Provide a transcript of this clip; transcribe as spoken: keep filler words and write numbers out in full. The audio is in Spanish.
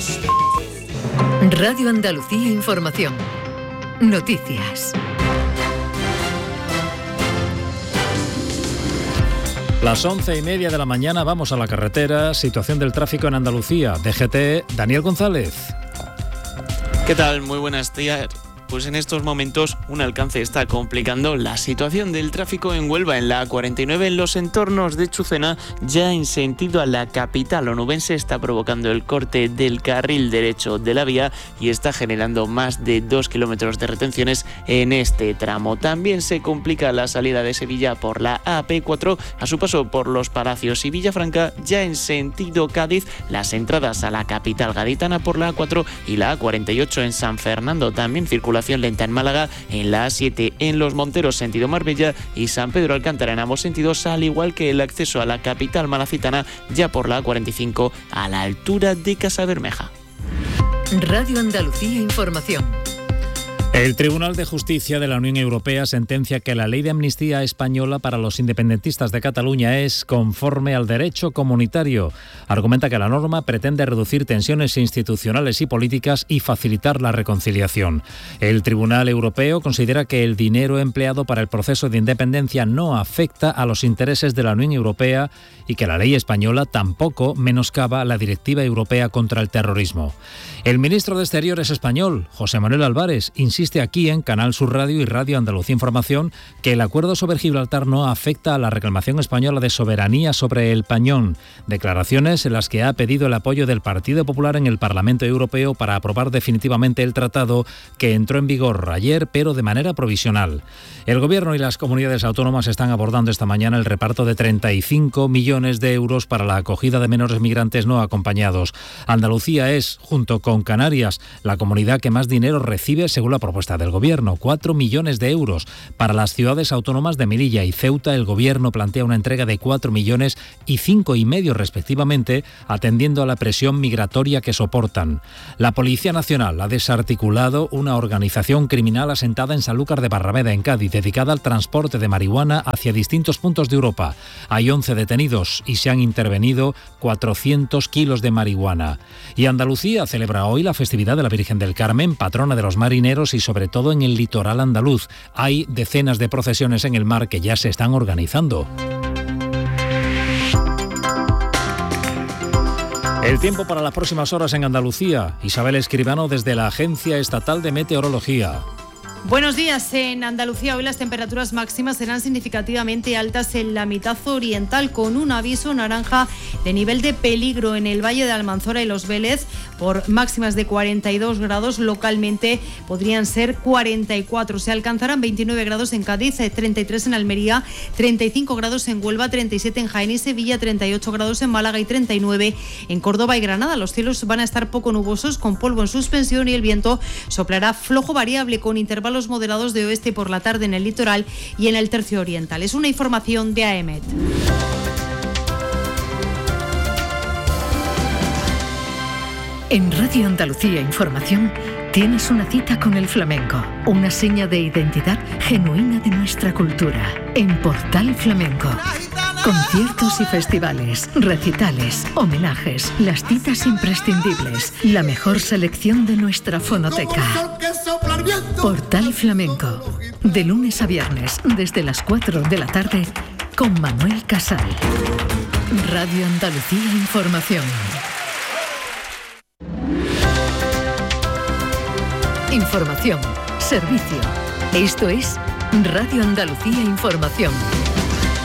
Radio Andalucía Información. Noticias. Las once y media de la mañana vamos a la carretera. Situación del tráfico en Andalucía. D G T, Daniel González. ¿Qué tal? Muy buenos días. Pues en estos momentos un alcance está complicando la situación del tráfico en Huelva, en la A cuarenta y nueve, en los entornos de Chucena, ya en sentido a la capital onubense, está provocando el corte del carril derecho de la vía y está generando más de dos kilómetros de retenciones en este tramo. También se complica la salida de Sevilla por la A P cuatro, a su paso por Los Palacios y Villafranca, ya en sentido Cádiz, las entradas a la capital gaditana por la A cuatro y la A cuarenta y ocho en San Fernando, también circulación lenta en Málaga, en la A siete en Los Monteros sentido Marbella y San Pedro Alcántara en ambos sentidos, al igual que el acceso a la capital malacitana ya por la A cuarenta y cinco a la altura de Casabermeja. Radio Andalucía Información. El Tribunal de Justicia de la Unión Europea sentencia que la ley de amnistía española para los independentistas de Cataluña es conforme al derecho comunitario. Argumenta que la norma pretende reducir tensiones institucionales y políticas y facilitar la reconciliación. El Tribunal Europeo considera que el dinero empleado para el proceso de independencia no afecta a los intereses de la Unión Europea y que la ley española tampoco menoscaba la Directiva Europea contra el Terrorismo. El ministro de Exteriores español, José Manuel Álvarez, insiste aquí en Canal Sur Radio y Radio Andalucía Información que el acuerdo sobre Gibraltar no afecta a la reclamación española de soberanía sobre el Pañón. Declaraciones en las que ha pedido el apoyo del Partido Popular en el Parlamento Europeo para aprobar definitivamente el tratado que entró en vigor ayer, pero de manera provisional. El Gobierno y las comunidades autónomas están abordando esta mañana el reparto de treinta y cinco millones de euros para la acogida de menores migrantes no acompañados. Andalucía es, junto con Canarias, la comunidad que más dinero recibe según la propuesta del Gobierno, cuatro millones de euros. Para las ciudades autónomas de Melilla y Ceuta, el Gobierno plantea una entrega de cuatro millones y cinco y medio respectivamente, atendiendo a la presión migratoria que soportan. La Policía Nacional ha desarticulado una organización criminal asentada en Sanlúcar de Barrameda, en Cádiz, dedicada al transporte de marihuana hacia distintos puntos de Europa. Hay once detenidos y se han intervenido cuatrocientos kilos de marihuana. Y Andalucía celebra hoy la festividad de la Virgen del Carmen, patrona de los marineros y sobre todo en el litoral andaluz. Hay decenas de procesiones en el mar que ya se están organizando. El tiempo para las próximas horas en Andalucía. Isabel Escribano desde la Agencia Estatal de Meteorología. Buenos días. En Andalucía hoy las temperaturas máximas serán significativamente altas en la mitad oriental, con un aviso naranja de nivel de peligro en el Valle de Almanzora y Los Vélez por máximas de cuarenta y dos grados. Localmente podrían ser cuarenta y cuatro. Se alcanzarán veintinueve grados en Cádiz, treinta y tres en Almería, treinta y cinco grados en Huelva, treinta y siete en Jaén y Sevilla, treinta y ocho grados en Málaga y treinta y nueve en Córdoba y Granada. Los cielos van a estar poco nubosos, con polvo en suspensión, y el viento soplará flojo variable con intervalos moderados de oeste por la tarde en el litoral y en el tercio oriental. Es una información de A E M E T. En Radio Andalucía Información tienes una cita con el flamenco, una seña de identidad genuina de nuestra cultura. En Portal Flamenco. Conciertos y festivales, recitales, homenajes, las citas imprescindibles, la mejor selección de nuestra fonoteca. Portal Flamenco, de lunes a viernes, desde las cuatro de la tarde, con Manuel Casal. Radio Andalucía Información. Información, servicio. Esto es Radio Andalucía Información.